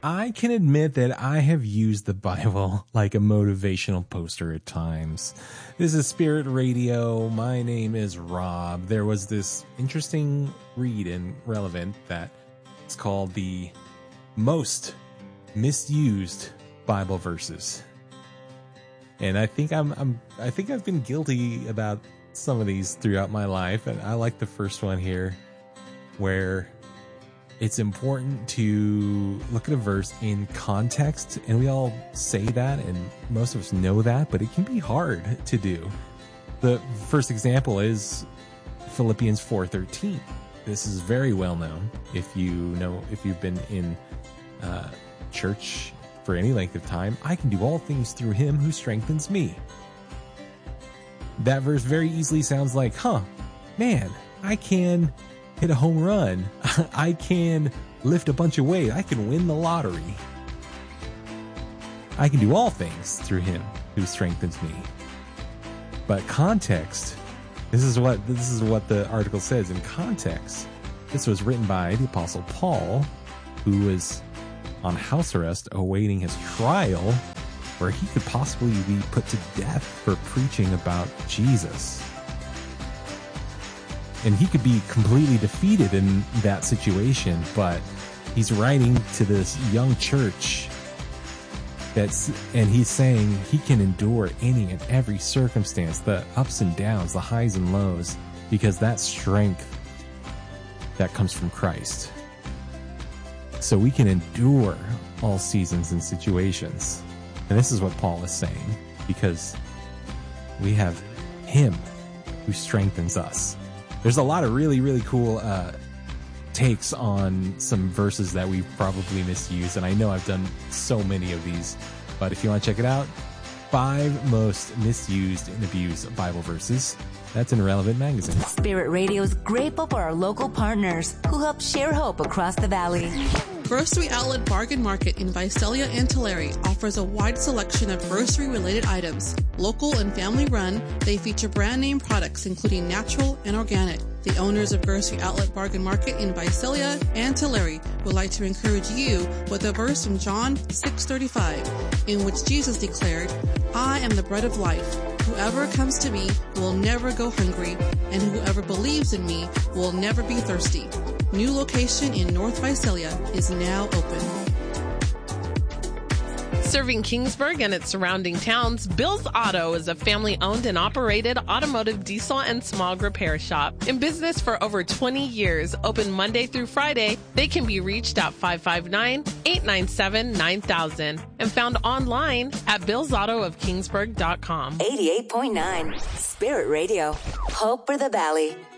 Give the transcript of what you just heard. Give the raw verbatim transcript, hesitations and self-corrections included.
I can admit that I have used the Bible like a motivational poster at times. This is Spirit Radio. My name is Rob. There was this interesting read in Relevant that it's called the most misused Bible verses. And I think I'm, I'm, I think I've been guilty about some of these throughout my life. And I like the first one here where it's important to look at a verse in context. And we all say that, and most of us know that, but it can be hard to do. The first example is Philippians four thirteen. This is very well known. If you know, if you've been in uh, church for any length of time, I can do all things through him who strengthens me. That verse very easily sounds like, huh, man, I can hit a home run. I can lift a bunch of weight. I can win the lottery. I can do all things through him who strengthens me. But context, this is what this is what the article says in context. This was written by the Apostle Paul, who was on house arrest awaiting his trial, where he could possibly be put to death for preaching about Jesus. And he could be completely defeated in that situation, but he's writing to this young church that's, and he's saying he can endure any and every circumstance, the ups and downs, the highs and lows, because that strength that comes from Christ. So we can endure all seasons and situations. And this is what Paul is saying, because we have him who strengthens us. There's a lot of really, really cool uh, takes on some verses that we've probably misused, and I know I've done so many of these, but if you want to check it out, five most misused and abused Bible verses. That's in Relevant Magazine. Spirit Radio is grateful for our local partners who help share hope across the valley. Grocery Outlet Bargain Market in Visalia and Tulare offers a wide selection of grocery-related items. Local and family-run, they feature brand-name products including natural and organic. The owners of Grocery Outlet Bargain Market in Visalia and Tulare would like to encourage you with a verse from John six thirty-five, in which Jesus declared, "I am the bread of life. Whoever comes to me will never go hungry, and whoever believes in me will never be thirsty." New location in North Visalia is now open. Serving Kingsburg and its surrounding towns, Bill's Auto is a family-owned and operated automotive diesel and smog repair shop. In business for over twenty years, open Monday through Friday, they can be reached at five five nine, eight nine seven, nine thousand and found online at bills auto of kingsburg dot com. eighty-eight point nine Spirit Radio. Hope for the Valley.